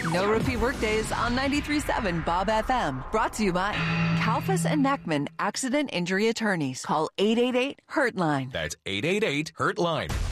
No repeat workdays on 93.7 Bob FM. Brought to you by Kalfas and Neckman Accident Injury Attorneys. Call 888-HURT-LINE. That's 888-HURT-LINE.